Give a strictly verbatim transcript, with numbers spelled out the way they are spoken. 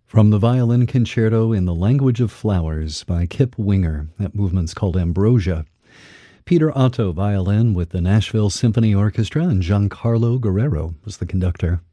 From the Violin Concerto in the Language of Flowers by Kip Winger. That movement's called Ambrosia. Peter Otto, violin with the Nashville Symphony Orchestra, and Giancarlo Guerrero was the conductor.